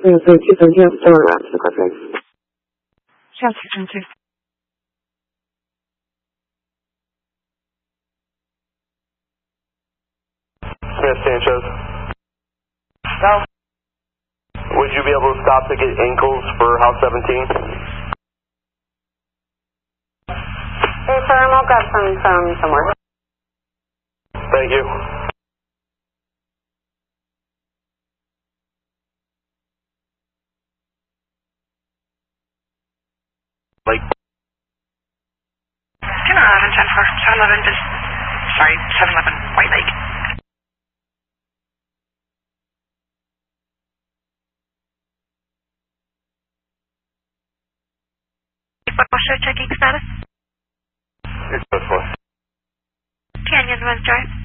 232 door around to the corporate. South 612. Smith Sanchez. South. Would you be able to stop to get ankles for House 17? Hey, firm, I'll grab some from somewhere. Thank you. Like 1011, 10-4, 711, sorry, 711, White Lake. Show checking status. Successful. Canyon West Drive.